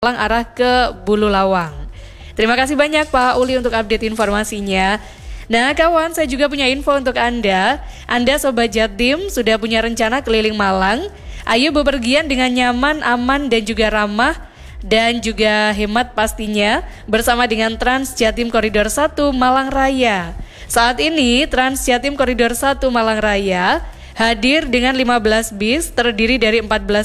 Malang arah ke Bululawang. Terima kasih banyak Pak Uli untuk update informasinya. Nah kawan, saya juga punya info untuk Anda. Anda Sobat Jatim sudah punya rencana keliling Malang. Ayo bepergian dengan nyaman, aman dan juga ramah dan juga hemat pastinya bersama dengan Trans Jatim Koridor 1 Malang Raya. Saat ini Trans Jatim Koridor 1 Malang Raya hadir dengan 15 bis terdiri dari 14